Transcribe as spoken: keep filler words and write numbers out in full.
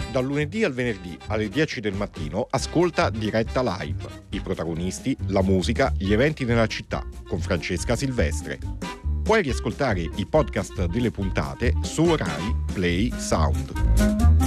Dal lunedì al venerdì alle dieci del mattino ascolta Diretta Live, i protagonisti, la musica, gli eventi nella città con Francesca Silvestre. Puoi riascoltare i podcast delle puntate su Rai Play Sound.